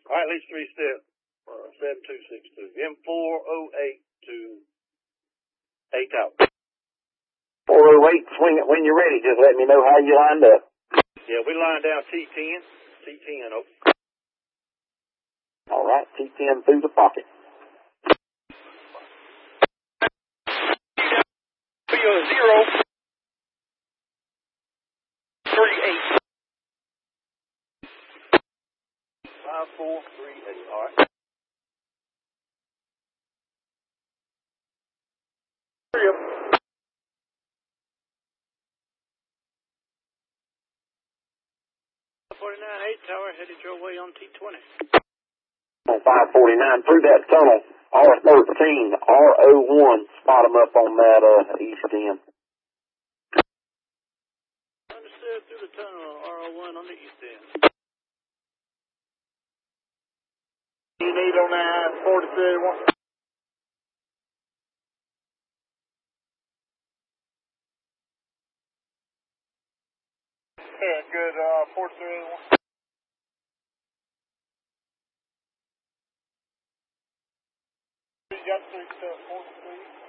All right, least 3 step. 7262. M408 to 8 out. 408, swing it when you're ready. Just let me know how you lined up. Yeah, we lined down T10. T10, okay. All right, T10 through the pocket. 038. 5438. All right. Hurry up. 49-8 tower headed your way on T20. On 549 through that tunnel, R13, R01, spot them up on that east end. Understood, through the tunnel, R01 on the east end. You need on that 4381. Yeah, good, 4381. You got 3 step, 43.